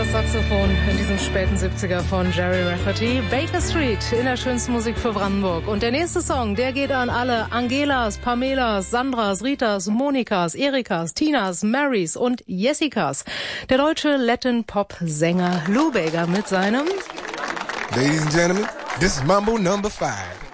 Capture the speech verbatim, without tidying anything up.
Basssaxophon in diesem späten siebziger von Jerry Rafferty. Baker Street in der schönsten Musik für Brandenburg. Und der nächste Song, der geht an alle Angelas, Pamelas, Sandras, Ritas, Monikas, Erikas, Tinas, Marys und Jessicas. Der deutsche Latin-Pop-Sänger Lou Bega mit seinem Ladies and Gentlemen, this is Mambo number five.